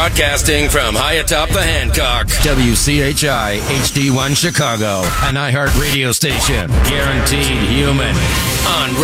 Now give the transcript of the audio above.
Broadcasting from high atop the Hancock. WCHI HD1 Chicago, an iHeart radio station. Guaranteed human. On